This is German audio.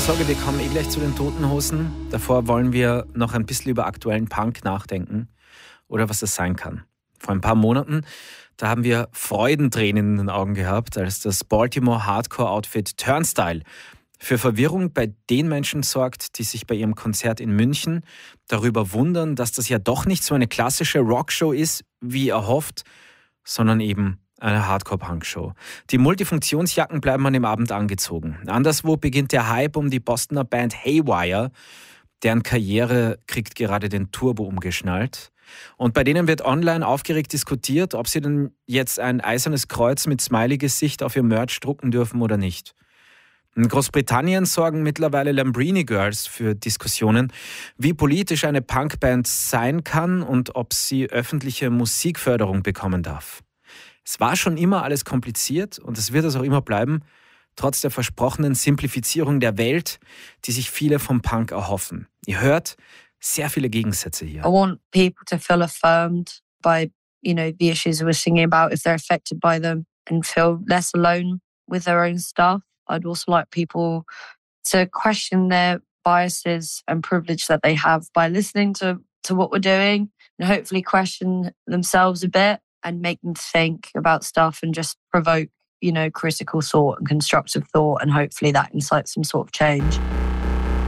Sorge, wir kommen gleich zu den Toten Hosen. Davor wollen wir noch ein bisschen über aktuellen Punk nachdenken oder was das sein kann. Vor ein paar Monaten, da haben wir Freudentränen in den Augen gehabt, als das Baltimore Hardcore-Outfit Turnstile für Verwirrung bei den Menschen sorgt, die sich bei ihrem Konzert in München darüber wundern, dass das ja doch nicht so eine klassische Rockshow ist, wie erhofft, sondern eben eine Hardcore-Punk-Show. Die Multifunktionsjacken bleiben an dem Abend angezogen. Anderswo beginnt der Hype um die Bostoner Band Haywire. Deren Karriere kriegt gerade den Turbo umgeschnallt. Und bei denen wird online aufgeregt diskutiert, ob sie denn jetzt ein eisernes Kreuz mit Smiley-Gesicht auf ihr Merch drucken dürfen oder nicht. In Großbritannien sorgen mittlerweile Lambrini Girls für Diskussionen, wie politisch eine Punkband sein kann und ob sie öffentliche Musikförderung bekommen darf. Es war schon immer alles kompliziert und es wird es auch immer bleiben, trotz der versprochenen Simplifizierung der Welt, die sich viele vom Punk erhoffen. Ihr hört sehr viele Gegensätze hier. I want people to feel affirmed by, the issues we're singing about, if they're affected by them, and feel less alone with their own stuff. I'd also like people to question their biases and privilege that they have by listening to what we're doing, and hopefully question themselves a bit and make them think about stuff and just provoke, critical thought and constructive thought, and hopefully that incites some sort of change.